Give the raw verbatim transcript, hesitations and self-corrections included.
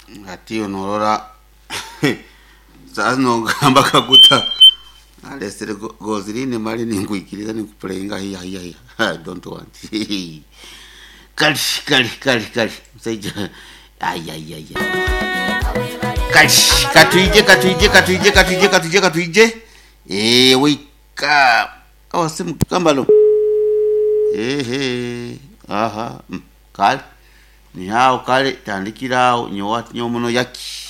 ati onorora zano gamba kaguta alesere gozirine mali ninguikiriza nikuplenga hiya hiya hiya. I don't want. Kali kali kali kali msaija ay ay ay kali katuije katuije katuije katuije katuije katuije eh wika oh simu kambalo eh eh aha kali ni hao kale tandikirao nyowati nyomuno yaki